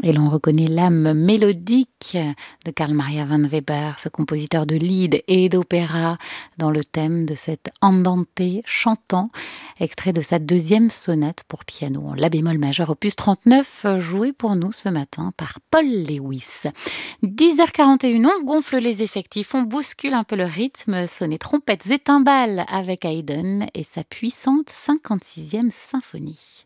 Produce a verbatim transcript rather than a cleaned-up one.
Et l'on reconnaît l'âme mélodique de Carl Maria von Weber, ce compositeur de lied et d'opéra, dans le thème de cet andante chantant, extrait de sa deuxième sonate pour piano en la bémol majeur opus trente-neuf, joué pour nous ce matin par Paul Lewis. dix heures quarante et une, on gonfle les effectifs, on bouscule un peu le rythme, sonnez trompettes et timbales avec Haydn et sa puissante cinquante-sixième symphonie.